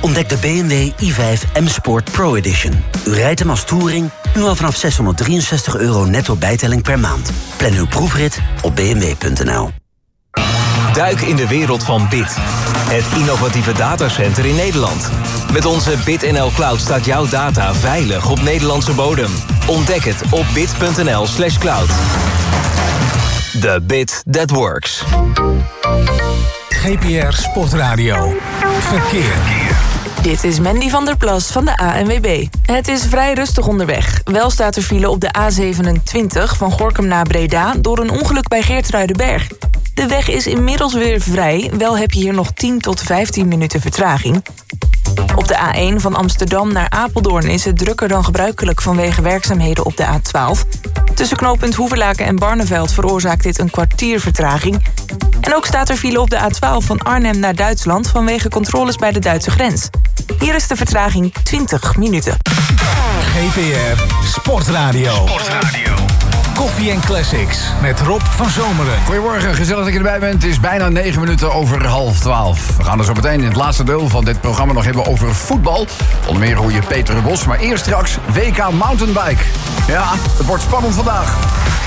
Ontdek de BMW i5 M Sport Pro Edition. U rijdt hem als touring, nu al vanaf €663 netto bijtelling per maand. Plan uw proefrit op bmw.nl. Duik in de wereld van BIT. Het innovatieve datacenter in Nederland. Met onze BitNL Cloud staat jouw data veilig op Nederlandse bodem. Ontdek het op bit.nl/cloud. The bit that works. GPR Sportradio. Verkeer. Dit is Mandy van der Plas van de ANWB. Het is vrij rustig onderweg. Wel staat er file op de A27 van Gorinchem naar Breda door een ongeluk bij Geertruidenberg. De weg is inmiddels weer vrij. Wel heb je hier nog 10 tot 15 minuten vertraging. Op de A1 van Amsterdam naar Apeldoorn is het drukker dan gebruikelijk vanwege werkzaamheden op de A12. Tussen knooppunt Hoeverlaken en Barneveld veroorzaakt dit een kwartier vertraging. En ook staat er file op de A12 van Arnhem naar Duitsland vanwege controles bij de Duitse grens. Hier is de vertraging 20 minuten. GPR Sportradio. Koffie en Classics met Rob van Zomeren. Goedemorgen, gezellig dat je erbij bent. Het is bijna 9 minuten over 11:30. We gaan er zo meteen in het laatste deel van dit programma nog hebben over voetbal. Onder meer hoor je Peter Bos, maar eerst straks WK Mountainbike. Ja, het wordt spannend vandaag.